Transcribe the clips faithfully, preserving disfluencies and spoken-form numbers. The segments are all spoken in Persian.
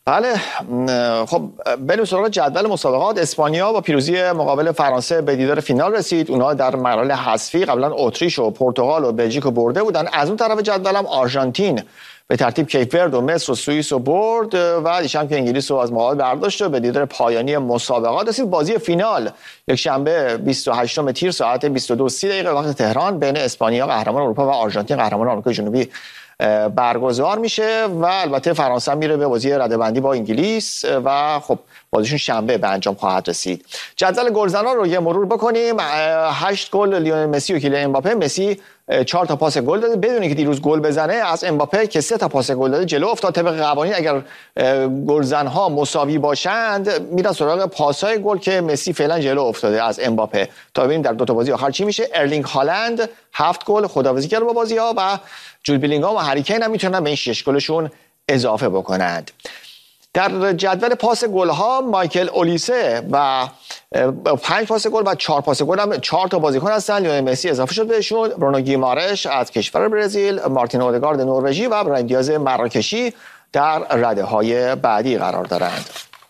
بله، خب بریم سراغ جدول مسابقات. اسپانیا با پیروزی مقابل فرانسه به دیدار فینال رسید. اونها در مراحل حذفی قبلا اتریش و پرتغال و بلژیک رو برده بودن. از اون طرف جدول هم آرژانتین به ترتیب کیپ ورد و مصر و سوئیس رو برد و دیشب که انگلیس رو از مقابل برداشت و به دیدار پایانی مسابقات رسید. بازی فینال یک شنبه بیست و هشتم تیر ساعت بیست و دو و سی دقیقه وقت تهران بین اسپانیا قهرمان اروپا و آرژانتین قهرمان آمریکای جنوبی برگزار میشه و البته فرانسه میره به بازی رده‌بندی با انگلیس و خب بازیشون شنبه به انجام خواهد رسید. جدول گلزنان رو یه مرور بکنیم. هشت گل لیونل مسی و کیلیان امباپه. مسی چهار تا پاس گل داده بدون اینکه دیروز گل بزنه. از امباپه که سه تا پاس گل داده جلو افتاد. طبق قوانین اگر گلزنها مساوی باشند میرن سراغ پاسای گل که مسی فعلا جلو افتاده از امباپه. تا ببینیم در دو تا بازی آخر چی میشه. ارلینگ هالند هفت گل خداحافظی کرد با بازی‌ها و جود بلینگهام و هری کین هم میتونن به این شش گلشون اضافه بکنند. در جدول پاس گل‌ها مایکل اولیسه و پنج پاس گل و چهار پاس گل هم چهار تا بازیکن هستن. لیونل مسی اضافه شد بهشون. برونو گیمارش از کشور برزیل، مارتین اودگارد نروژی و برایم دیاز مراکشی در رده‌های بعدی قرار دارند.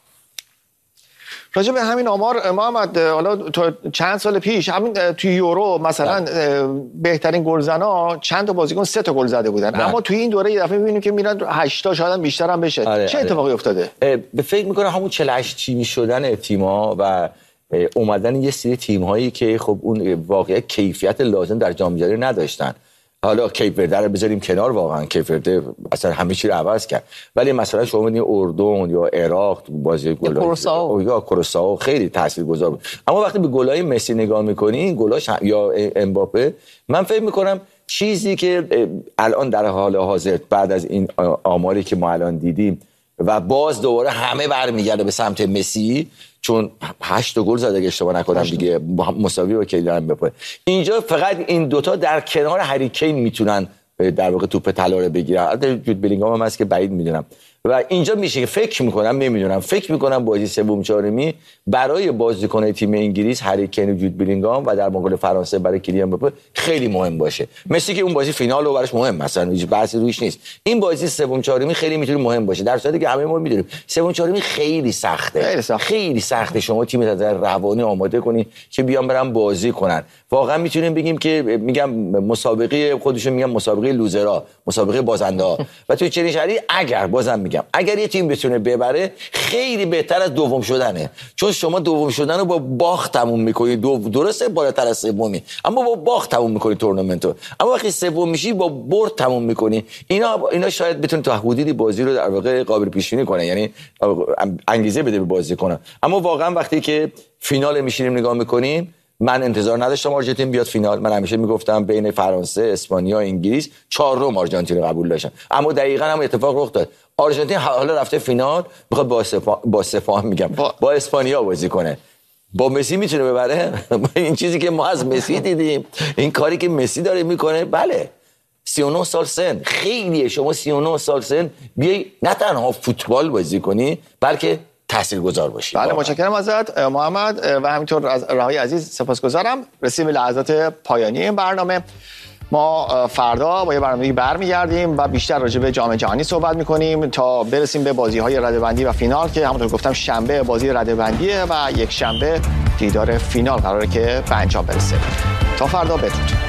راجع به همین آمار محمد، حالا تو چند سال پیش همین توی یورو مثلا بهترین گلزنا چند تا بازیکن سه تا گل زده بودن، اما توی این دوره یه دفعه می‌بینیم که میرن هشت تا شاید هم بیشتر هم بشه. آره، چه اتفاقی آره. افتاده؟ به فکر می‌کنم همون چهل و هشت تیمی شدن تیم‌ها و اومدن یه سری تیم‌هایی که خب اون واقعا کیفیت لازم در جام جهانی نداشتن. حالا کیپ ورده رو بذاریم کنار، واقعا کیپ ورده اصلا همه چی رو عوض کرد، ولی مثلا شما می‌بینید اردن یا عراق تو بازی گل‌ها یا کروسائو خیلی تاثیرگذار بود. اما وقتی به گل‌های مسی نگاه می‌کنی، گلاش یا امباپه، من فکر می‌کنم چیزی که الان در حال حاضر بعد از این آماری که ما الان دیدیم و باز دوباره همه برمیگرده به سمت مسی، چون هشت گل زده اگه اشتباه نکنم دیگه مساوی با کیلیان امباپه. اینجا فقط این دوتا در کنار هری کین میتونن در واقع توپ طلا رو بگیرن. البته جود بلینگهام هم هست که بعید میدونم. و اینجا میشه که فکر میکنم نمیدونم فکر میکنم بازی سوم چهارمی برای بازیکن تیم انگلیس هری کین و جود بلینگهام و در مقابل فرانسه برای کیلیان امباپه خیلی مهم باشه. مسی که اون بازی فینال رو براش مهم مثلا هیچ بحثی روش نیست. این بازی سوم چهارمی خیلی میتونه مهم باشه، در صورتی که همه ما میدونیم سوم چهارمی خیلی سخته. خیلی سخت. خیلی سخته شما تیم در روانی آماده کنی که بیان برن بازی کنن. واقعا میتونیم بگیم که میگم مسابقه خودشون میگم مسابقه لوزرها، مسابقه بازنده. و تو چنین شرایطی اگر بازم میگم اگر یه تیم بتونه ببره خیلی بهتر از دوم شدنه، چون شما دوم شدن رو با باخت تموم میکنی. دو درسته بالاتر از سومی، اما با باخت تموم میکنی تورنمنتو. اما وقتی سوم میشی با برد تموم میکنی. اینا اینا شاید بتونه تا حدودی بازی رو در واقع قابل پیش بینی کنه، یعنی انگیزه بده به بازی کنه. اما واقعا وقتی که فینال میشینیم نگاه میکنیم، من انتظار نداشتم آرژانتین بیاد فینال. من همیشه میگفتم بین فرانسه، اسپانیا، انگلیس چهارم آرژانتین رو قبول داشتم، اما دقیقاً هم اتفاق رخ داد. آرژانتین حالا رفته فینال، میخواد با سپاه با سپاه میگم با, با اسپانیا بازی کنه. با مسی میتونه ببره؟ این چیزی که ما از مسی دیدیم، این کاری که مسی داره میکنه، بله سی و نه سال سن خیلیه. شما سی و نه سال سن بیای نه تنها فوتبال بازی کنی بلکه تاثیرگذار باشی. بله، متشکرم ازت محمد و همینطور از رهای عزیز سپاسگزارم. رسیدیم به لحظات پایانی این برنامه. ما فردا با یه برنامه‌ای برمیگردیم و بیشتر راجع به جام جهانی صحبت می‌کنیم تا برسیم به بازی‌های رده‌بندی و فینال که همونطور گفتم شنبه بازی رده‌بندیه و یک شنبه دیدار فینال قراره که به انجام برسه. تا فردا بدرود.